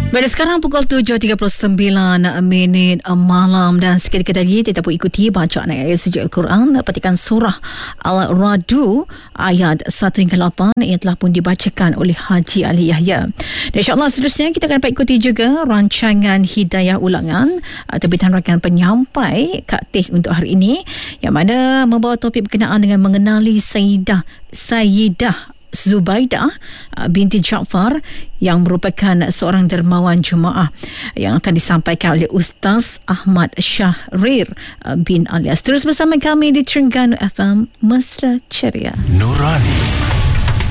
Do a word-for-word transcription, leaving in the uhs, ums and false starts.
Pada sekarang pukul tujuh tiga puluh sembilan minit malam dan seketika tadi kita pun ikuti bacaan ayat suci Al-Quran. Petikan surah Al-Ra'd ayat satu hingga lapan yang telah pun dibacakan oleh Haji Ali Yahya. Dan insyaAllah seterusnya kita akan dapat ikuti juga rancangan Hidayah Ulangan terbitan rakan penyampai Kak Teh untuk hari ini, yang mana membawa topik berkenaan dengan mengenali Sayyidah Sayyidah Zubaidah binti Jaafar yang merupakan seorang dermawan Jumaah, yang akan disampaikan oleh Ustaz Ahmad Syahrir bin Alias. Terus bersama kami di Terengganu F M Mesra Ceria. Nurani